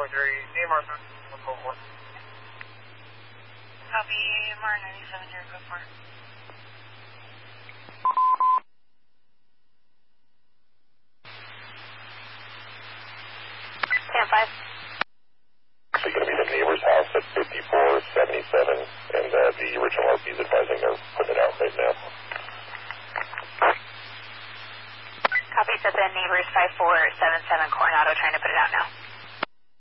AMR 144. Copy, AMR 97044. Stand 5. Actually going to be the neighbor's house at 5477, and the original RP is advising they're putting it out right now. Copy, said the neighbor's 5477 Coronado trying to put it out now.